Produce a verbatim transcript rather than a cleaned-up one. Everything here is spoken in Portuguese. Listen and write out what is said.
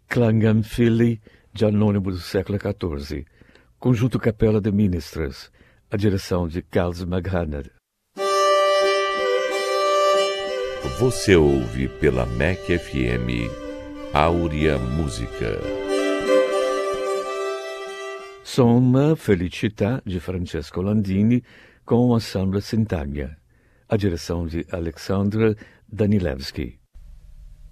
Klangenfili, de anônimo do século quatorze. Conjunto Capela de Ministras, a direção de Carlos Maghaner. Você ouve pela M E C F M Áurea Música. Somma Felicità, de Francesco Landini, com o ensemble Sintagna, a direção de Alexandre Danilevski.